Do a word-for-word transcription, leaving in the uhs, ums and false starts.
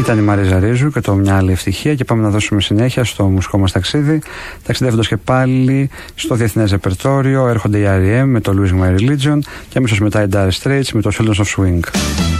Ήταν η Μαρίζα Ρίζου και το Μια άλλη ευτυχία και πάμε να δώσουμε συνέχεια στο μουσικό μας ταξίδι, ταξιδεύοντας και πάλι στο διεθνές ρεπερτόριο. Έρχονται οι αρ ι εμ με το Losing My Religion και αμέσως μετά οι Dire Straits με το Children of Swing.